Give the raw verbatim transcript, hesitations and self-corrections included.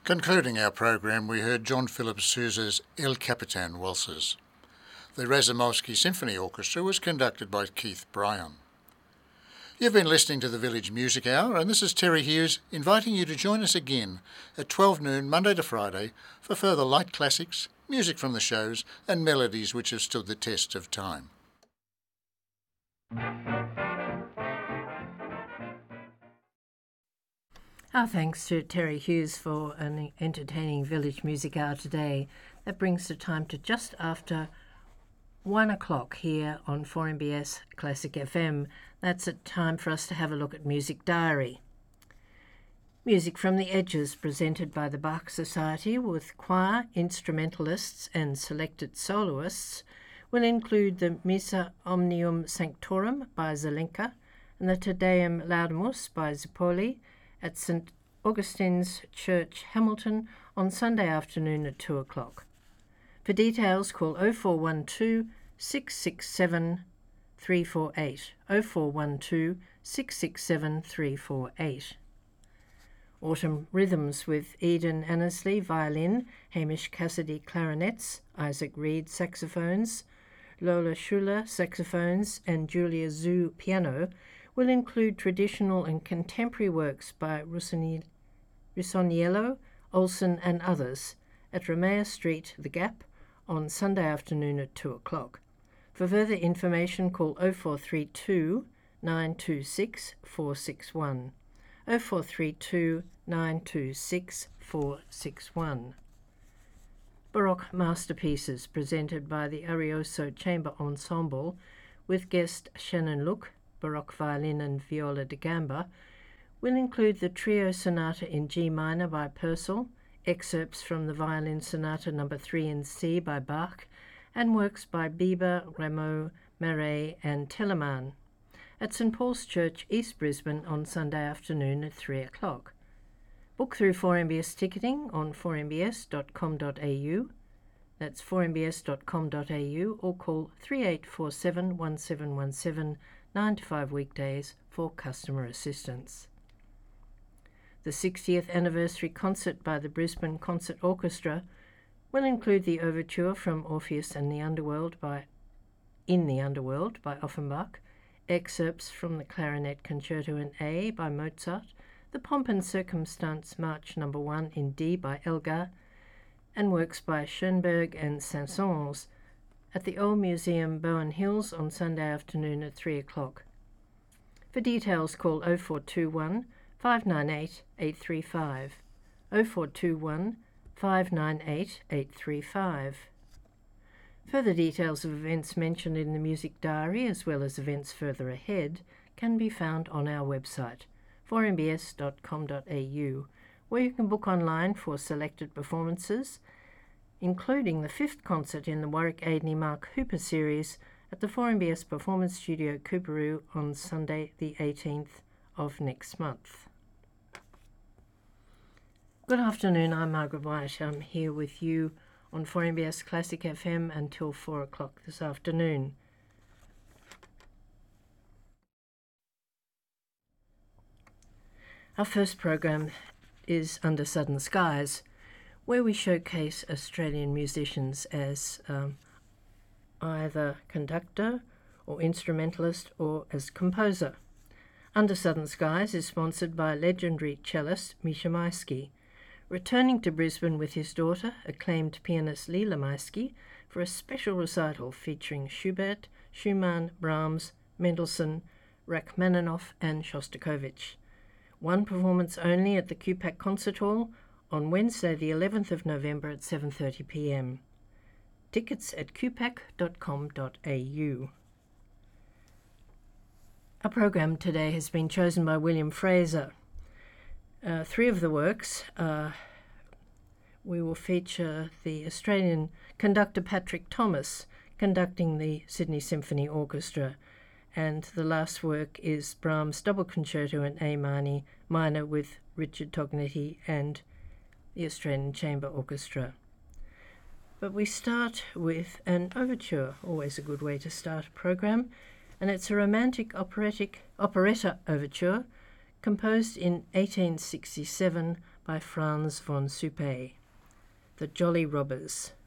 Concluding our program, we heard John Philip Sousa's El Capitan Waltzes. The Razumovsky Symphony Orchestra was conducted by Keith Bryan. You've been listening to the Village Music Hour, and this is Terry Hughes inviting you to join us again at twelve noon Monday to Friday for further light classics, music from the shows, and melodies which have stood the test of time. Our thanks to Terry Hughes for an entertaining Village Music Hour today. That brings the time to just after one o'clock here on four M B S Classic F M. That's a time for us to have a look at Music Diary. Music from the Edges, presented by the Bach Society with choir, instrumentalists and selected soloists, will include the Missa Omnium Sanctorum by Zelenka and the Te Deum Laudamus by Zipoli at St Augustine's Church, Hamilton, on Sunday afternoon at two o'clock. For details, call oh four one two, six six seven, three four eight, oh four one two, six six seven, three four eight. Autumn Rhythms with Eden Annesley, violin, Hamish Cassidy, clarinets, Isaac Reed, saxophones, Lola Schuler, saxophones, and Julia Zhu, piano, will include traditional and contemporary works by Russoni- Russoniello, Olsen and others at Ramea Street, The Gap, on Sunday afternoon at two o'clock. For further information, call oh four three two, nine two six, four six one, oh four three two, nine two six, four six one. Baroque Masterpieces, presented by the Arioso Chamber Ensemble, with guest Shannon Look, Baroque violin and viola da gamba, will include the Trio Sonata in G minor by Purcell, excerpts from the Violin Sonata number three in C by Bach, and works by Bieber, Rameau, Marais and Telemann, at St Paul's Church, East Brisbane, on Sunday afternoon at three o'clock. Book through four M B S ticketing on four m b s dot com dot a u, that's four m b s dot com dot a u, or call three eight four seven, one seven one seven, nine to five weekdays for customer assistance. The sixtieth anniversary concert by the Brisbane Concert Orchestra will include the overture from Orpheus and the Underworld by In the Underworld by Offenbach, excerpts from the Clarinet Concerto in A by Mozart, the Pomp and Circumstance March number one in D by Elgar, and works by Schoenberg and Saint-Saëns at the Old Museum, Bowen Hills, on Sunday afternoon at three o'clock. For details, call oh four two one, five nine eight, eight three five, oh four two one, five nine eight, eight three five. Further details of events mentioned in the Music Diary, as well as events further ahead, can be found on our website, four m b s dot com dot a u, where you can book online for selected performances, including the fifth concert in the Warwick Aidney Mark Hooper series at the four M B S Performance Studio, Coorparoo, on Sunday the eighteenth of next month. Good afternoon, I'm Margaret White. I'm here with you on four M B S Classic F M until four o'clock this afternoon. Our first program is Under Southern Skies, where we showcase Australian musicians as um, either conductor or instrumentalist or as composer. Under Southern Skies is sponsored by legendary cellist Misha Maisky, returning to Brisbane with his daughter, acclaimed pianist Leela Maisky, for a special recital featuring Schubert, Schumann, Brahms, Mendelssohn, Rachmaninoff and Shostakovich. One performance only at the Q PAC Concert Hall on Wednesday the eleventh of November at seven thirty p m. Tickets at q pac dot com dot a u. Our program today has been chosen by William Fraser. Uh, three of the works, uh, we will feature the Australian conductor Patrick Thomas conducting the Sydney Symphony Orchestra, and the last work is Brahms' Double Concerto in A minor, minor with Richard Tognetti and the Australian Chamber Orchestra. But we start with an overture, always a good way to start a program, and it's a romantic operatic operetta overture composed in eighteen sixty-seven by Franz von Suppé, The Jolly Robbers.